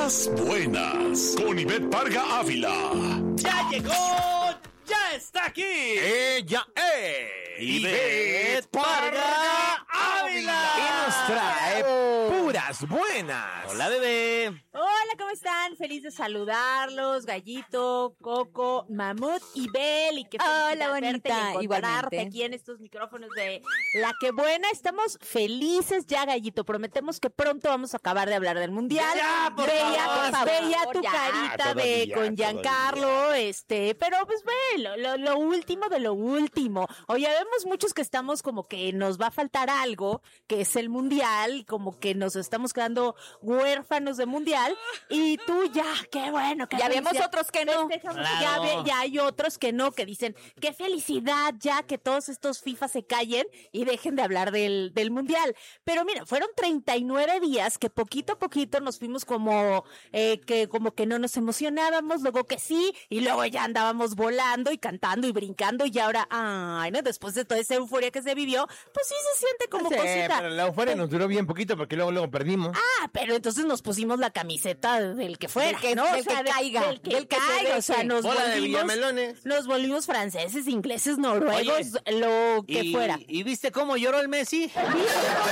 Puras buenas. Con Ivette Parga Ávila. ¡Ya llegó! ¡Ya está aquí! ¡Ella es! Ivette Parga Ávila. Y nos trae puras buenas. Hola, bebé. Hola, ¿cómo están? Feliz de saludarlos, Gallito, Coco, Mamut y Bel. Y qué Hola, felicidad verte bonita, y encontrarte igualmente. aquí en estos micrófonos de La Que Buena. Estamos felices ya, Gallito. Prometemos que pronto vamos a acabar de hablar del Mundial. Ya, por favor, veía tu ya. carita Todavía, con Giancarlo, pero pues ve, lo último de lo último. Oye, vemos muchos que estamos como que nos va a faltar algo, que es el Mundial, como que nos estamos quedando huérfanos de Mundial, y tú ya, qué bueno. Qué Ya vemos felicidad. otros que no. Festejamos, Claro. ya hay otros que no, que dicen, qué felicidad ya que todos estos FIFA se callen y dejen de hablar del Mundial. Pero mira, fueron 39 días que poquito a poquito nos fuimos como que no nos emocionábamos, luego que sí, y luego ya andábamos volando y cantando y brincando, y ahora, ay, ¿no? Después de toda esa euforia que se vivió, pues sí se siente como Sí, cosita. pero la euforia nos duró bien poquito porque luego perdimos. Pero entonces nos pusimos la camiseta del que fuera, Del que- ¿no? del que caiga, del que del que se caiga, o sea, deje. nos Bola de volvimos, Villamelones. nos volvimos franceses, ingleses, noruegos, lo que fuera. ¿Y viste cómo lloró el Messi? ¿Viste cómo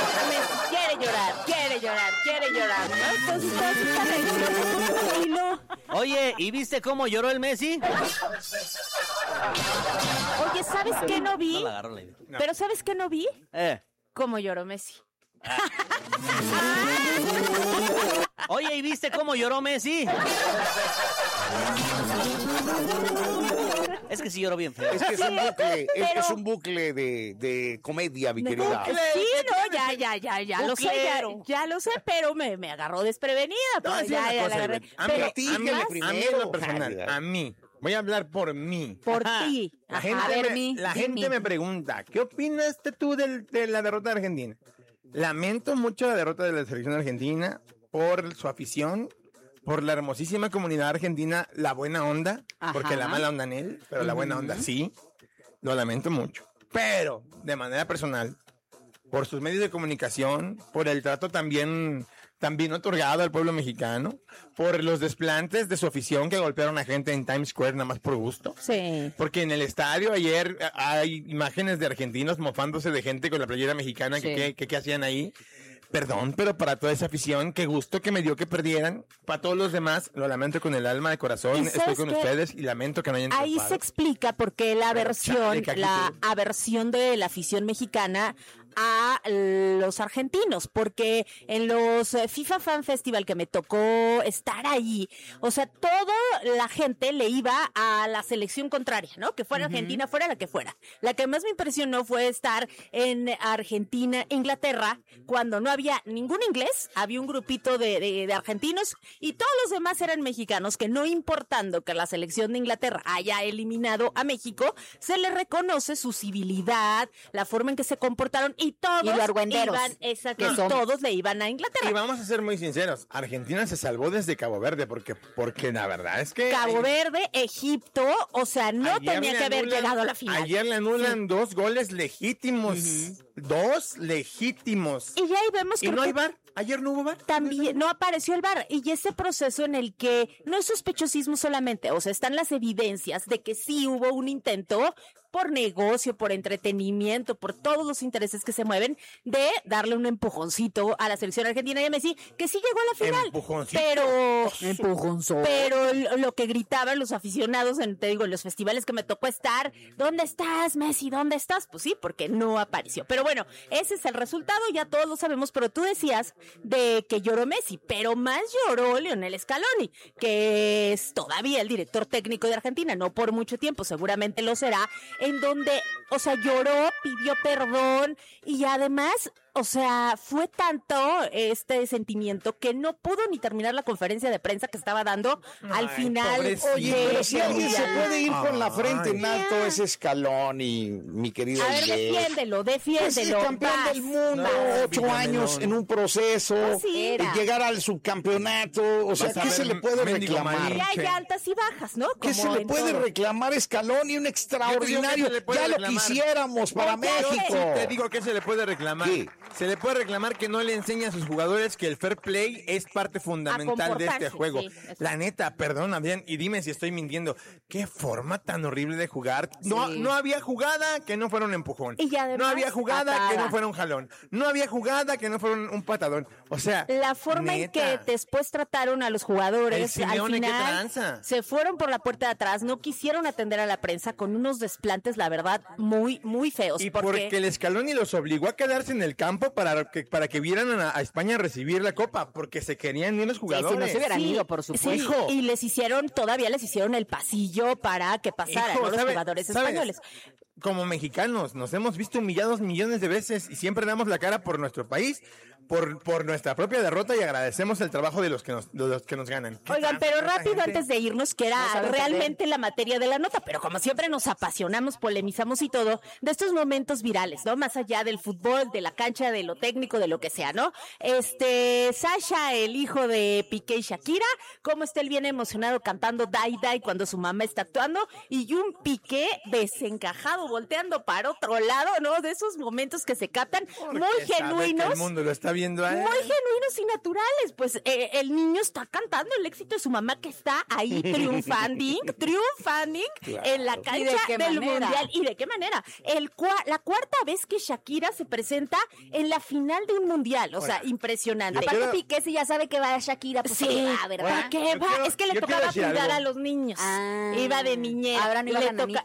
quiere llorar, ¿no? Entonces todo está tranquilo. Oye, ¿y viste cómo lloró el Messi? Oye, ¿sabes qué no vi? No la agarró la idea. Pero ¿sabes qué no vi? Cómo lloró Messi. Oye, ¿y viste cómo lloró Messi? Es que sí lloró bien feo. Es que es un bucle, pero- es un bucle de comedia, mi querida. Sí, no, ya lo sé, ya lo sé, pero me agarró desprevenida. No, Pues es ya una la cosa, agarré. Ivette. A Pero mí, más primero. a mí en lo Javier. personal, a mí. Voy a hablar por mí. por Ajá. ti. La Ajá, gente, a ver, la dime. gente me pregunta, ¿qué opinas tú de la derrota de Argentina? Lamento mucho la derrota de la selección argentina por su afición, por la hermosísima comunidad argentina, la buena onda, Ajá. porque la mala onda en él, pero la buena onda sí, lo lamento mucho. Pero, de manera personal, por sus medios de comunicación, por el trato también otorgado al pueblo mexicano, por los desplantes de su afición que golpearon a gente en Times Square nada más por gusto. Sí. Porque en el estadio ayer hay imágenes de argentinos mofándose de gente con la playera mexicana Sí. que hacían ahí. Perdón, pero para toda esa afición, qué gusto que me dio que perdieran. Para todos los demás, lo lamento con el alma de corazón. ¿Y Estoy sabes con qué? ustedes y lamento que no hayan Ahí triunfado. se explica por qué la chale, qué actitud. aversión de la afición mexicana a los argentinos, porque en los FIFA Fan Festival que me tocó estar ahí, o sea, toda la gente le iba a la selección contraria, ¿no? Que fuera Argentina, fuera la que fuera. La que más me impresionó fue estar en Argentina, Inglaterra, cuando no había ningún inglés, había un grupito de argentinos y todos los demás eran mexicanos, que no importando que la selección de Inglaterra haya eliminado a México, se le reconoce su civilidad, la forma en que se comportaron, y todos Y lo argüenderos exacto, que y son. todos le iban a Y Inglaterra. vamos a ser muy sinceros, Argentina se salvó desde Cabo Verde porque la verdad es que Cabo Verde, Egipto, o sea, no ayer tenía le que haber anulan- llegado a la final. Ayer le anulan 2 goles legítimos. 2 legítimos. Y ya ahí vemos ¿Y que no hay VAR? ¿Ayer no hubo VAR? también no apareció el VAR, y ese proceso en el que no es sospechosismo solamente, o sea, están las evidencias de que sí hubo un intento por negocio, por entretenimiento, por todos los intereses que se mueven, de darle un empujoncito a la selección argentina y a Messi, que sí llegó a la final. Empujoncito. Pero lo que gritaban los aficionados en los festivales que me tocó estar, ¿dónde estás, Messi? ¿Dónde estás? Pues sí, porque no apareció. Pero bueno, ese es el resultado, ya todos lo sabemos, pero tú decías de que lloró Messi, pero más lloró Lionel Scaloni, que es todavía el director técnico de Argentina, no por mucho tiempo, seguramente lo será, en donde, o sea, lloró, pidió perdón, y además, o sea, fue tanto este sentimiento que no pudo ni terminar la conferencia de prensa que estaba dando al final. pobrecito. Oye, pero si alguien se Mundial. puede ir con la frente en Ay. alto, es Scaloni, mi querido A ver, Ivette. defiéndelo, Pues es campeón vas. del mundo, No, 8 Villamelón. años en un proceso, Así era. llegar al subcampeonato, o sea, Vas a ¿qué ver, se le puede mendigo reclamar? Marín. Y hay altas y bajas, ¿no? ¿Qué Como se le en puede todo. reclamar Scaloni? Un extraordinario, se le puede ya lo reclamar. quisiéramos para Oye, México. Te digo que se le puede reclamar. ¿Qué? se le puede reclamar que no le enseña a sus jugadores que el fair play es parte fundamental de este juego. Sí, la neta, perdón, Adrián, y dime si estoy mintiendo. Qué forma tan horrible de jugar. No había jugada que no fuera un empujón. Y además, no había jugada patada. que no fuera un jalón. No había jugada que no fuera un patadón. O sea, la forma en que después trataron a los jugadores, al final se fueron por la puerta de atrás, no quisieron atender a la prensa con unos desplantes, la verdad, muy, muy feos. Y porque el Scaloni los obligó a quedarse en el campo para que vieran a España recibir la copa, porque se querían ir los jugadores. Sí, no se hubieran ido, por supuesto. Y todavía les hicieron el pasillo para que pasaran los jugadores españoles. Como mexicanos, nos hemos visto humillados millones de veces y siempre damos la cara por nuestro país, por nuestra propia derrota, y agradecemos el trabajo de los que nos ganan. Oigan, pero rápido antes de irnos, que era realmente la materia de la nota, pero como siempre nos apasionamos, polemizamos y todo, de estos momentos virales, ¿no? Más allá del fútbol, de la cancha, de lo técnico, de lo que sea, ¿no? Sasha, el hijo de Piqué y Shakira, cómo está él bien emocionado cantando Dai Dai cuando su mamá está actuando, y un Piqué desencajado, volteando para otro lado, ¿no? De esos momentos que se captan muy genuinos. El mundo lo está viendo a él. Muy genuinos y naturales. Pues el niño está cantando el éxito de su mamá, que está ahí triunfando en la cancha del Mundial. ¿Y de qué manera? La cuarta vez que Shakira se presenta en la final de un Mundial. O sea, impresionante. Aparte Piqué, si ya sabe que va a Shakira, pues sí, ¿verdad? Es que le tocaba cuidar a los niños. Iba de niñera. Ahora no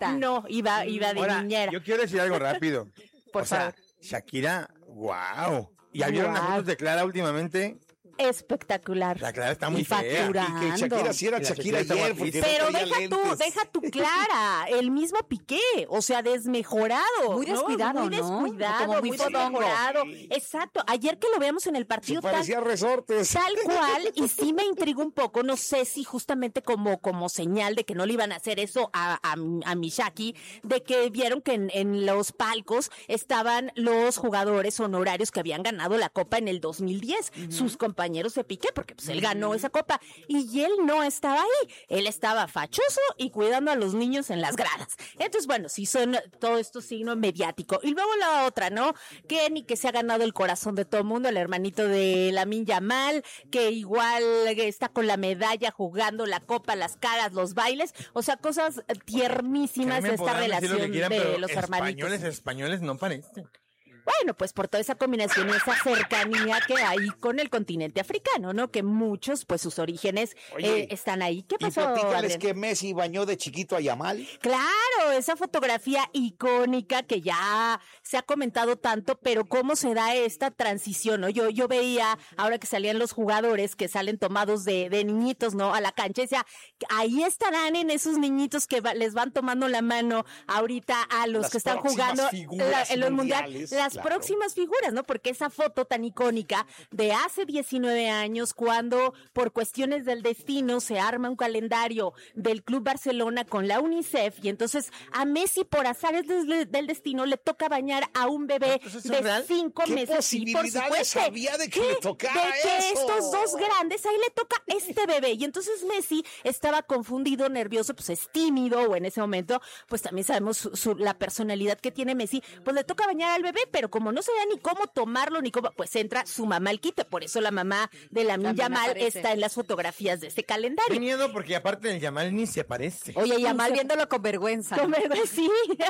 iba de niñera. Yo quiero decir algo rápido. Por favor. Shakira, wow. ¿Ya vieron las fotos de Clara últimamente? Espectacular. La Clara está muy fea. Y que Shakira sí era Shakira ayer. Pero deja tú Clara, el mismo Piqué, o sea, desmejorado. Muy descuidado, muy descuidado, Como muy desmejorado. Exacto. Ayer que lo veamos en el partido parecía resortes. Tal cual, y sí me intrigó un poco, no sé si justamente como señal de que no le iban a hacer eso a mi Shaki, de que vieron que en los palcos estaban los jugadores honorarios que habían ganado la Copa en el 2010, sus compañeros de Piqué, porque pues él ganó esa copa y él no estaba ahí, él estaba fachoso y cuidando a los niños en las gradas. Entonces, bueno, sí son todo esto signo mediático. Y luego la otra, ¿no? Que ni que se ha ganado el corazón de todo el mundo, el hermanito de Lamine Yamal, que igual está con la medalla jugando la copa, las caras, los bailes, o sea, cosas tiernísimas de esta relación de los hermanitos. Españoles no parecen. Bueno, pues por toda esa combinación y esa cercanía que hay con el continente africano, ¿no? Que muchos, pues sus orígenes están ahí. ¿Qué pasó, Y platícales Adrián? que Messi bañó de chiquito a Yamal. Claro, esa fotografía icónica que ya se ha comentado tanto, pero cómo se da esta transición, ¿no? Yo veía, ahora que salían los jugadores que salen tomados de niñitos, ¿no? A la cancha, y decía, ahí estarán en esos niñitos que les van tomando la mano ahorita a los que están jugando en los mundiales, las próximas figuras, ¿no? Porque esa foto tan icónica de hace 19 años, cuando por cuestiones del destino se arma un calendario del Club Barcelona con la UNICEF, y entonces a Messi, por azares del destino, le toca bañar a un bebé de 5 meses. Sí, por supuesto. Sabía de que le tocara eso. Estos dos grandes, ahí le toca este bebé. Y entonces Messi estaba confundido, nervioso, pues es tímido, o en ese momento, pues también sabemos la personalidad que tiene Messi, pues le toca bañar al bebé, pero como no sabía ni cómo tomarlo, ni cómo, pues entra su mamá al quite. Por eso la mamá de Lamine Yamal está en las fotografías de este calendario. Qué miedo, porque aparte del Yamal ni se parece. Oye, Yamal viéndolo con vergüenza. Con vergüenza, sí.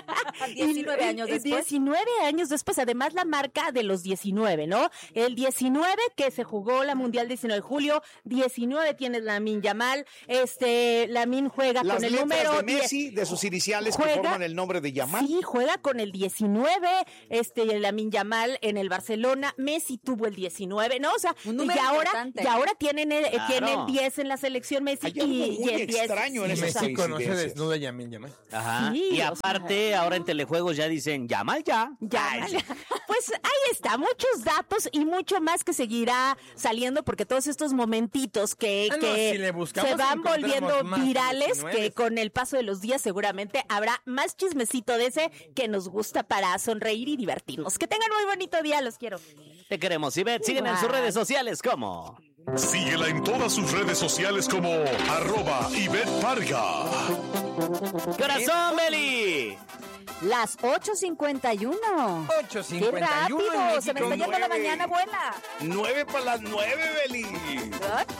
19 años después. 19 años después, además la marca de los 19, ¿no? El 19 que se jugó la Mundial 19 de julio, 19 tiene Lamine Yamal, Lamine juega las con el letras número de Messi, de sus iniciales que forman el nombre de Yamal. Sí, juega con el 19, Lamine Yamal en el Barcelona, Messi tuvo el 19, ¿no? O sea, y ahora tienen el 10 en la selección Messi. Hay algo muy el 10 extraño en ese México no se desnuda Lamine Yamal. Ajá. Sí, y aparte, ahora en telejuegos ya dicen, Yamal ya. Pues ahí está, muchos datos y mucho más que seguirá saliendo, porque todos estos momentitos que se van volviendo virales, que con el paso de los días seguramente habrá más chismecito de ese que nos gusta para sonreír y divertirnos. Que tengan muy bonito día, los quiero. Te queremos, Ivette. Síguenos en sus redes sociales como... Síguela en todas sus redes sociales como @Ivette Parga. ¡Corazón, Beli! Las 8:51. 8:51 ¡Qué en rápido! Se me México. está yendo la 9. mañana, abuela. 9 para las 9, Beli. ¿Ah?